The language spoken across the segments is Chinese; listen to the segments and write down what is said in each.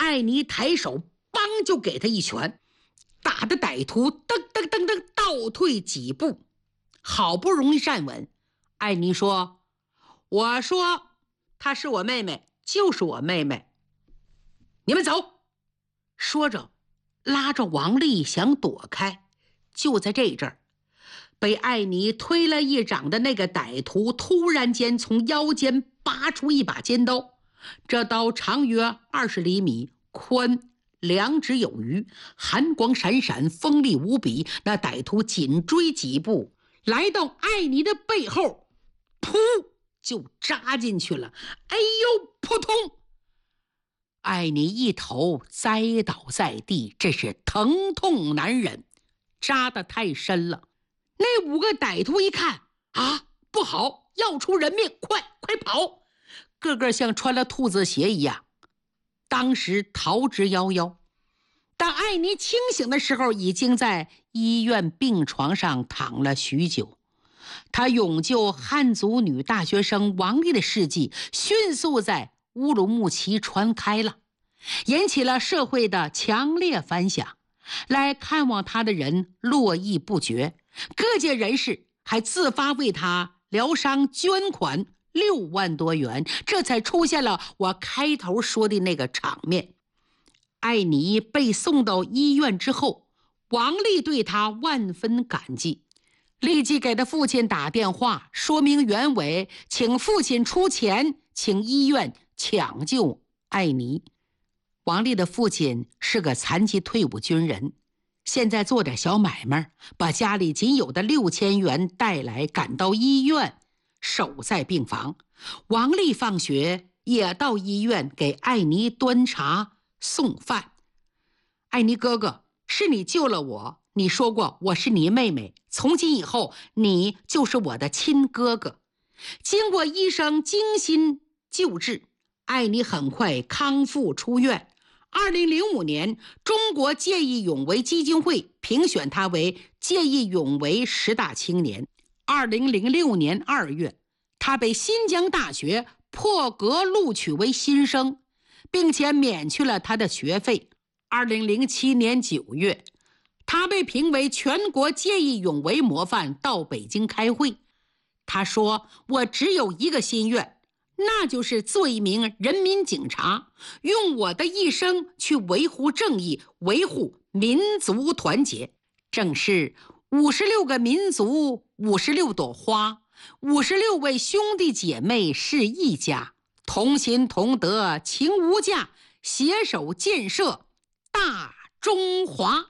艾妮抬手梆就给他一拳，打得歹徒噔噔噔噔倒退几步，好不容易站稳。艾妮说：我说她是我妹妹，就是我妹妹，你们走。说着拉着王丽想躲开，就在这阵儿，被艾妮推了一掌的那个歹徒突然间从腰间拔出一把尖刀，这刀长约20厘米，宽2指有余，寒光闪闪，锋利无比。那歹徒紧追几步，来到艾妮的背后，噗就扎进去了。哎呦，扑通！艾妮一头栽倒在地，这是疼痛难忍，扎得太深了。那5个歹徒一看啊，不好，要出人命，快跑！个个像穿了兔子鞋一样，当时逃之夭夭。当艾妮清醒的时候，已经在医院病床上躺了许久。她勇救汉族女大学生王丽的事迹迅速在乌鲁木齐传开了，引起了社会的强烈反响。来看望她的人络绎不绝，各界人士还自发为她疗伤捐款6万多元，这才出现了我开头说的那个场面。艾妮被送到医院之后，王丽对她万分感激，立即给她父亲打电话说明原委，请父亲出钱，请医院抢救艾妮。王丽的父亲是个残疾退伍军人，现在做点小买卖，把家里仅有的6000元带来，赶到医院守在病房。王丽放学也到医院给艾妮端茶送饭。艾妮哥哥，是你救了我，你说过我是你妹妹，从今以后你就是我的亲哥哥。经过医生精心救治，艾妮很快康复出院。2005年，中国见义勇为基金会评选他为见义勇为10大青年。2006年2月，他被新疆大学破格录取为新生，并且免去了他的学费。2007年9月，他被评为全国见义勇为模范，到北京开会。他说：我只有一个心愿，那就是做一名人民警察，用我的一生去维护正义，维护民族团结。正是56个民族，56朵花，56位兄弟姐妹是一家，同心同德情无价，携手建设大中华。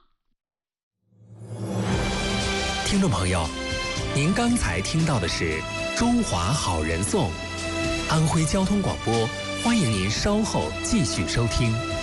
听众朋友，您刚才听到的是《中华好人颂》，安徽交通广播，欢迎您稍后继续收听。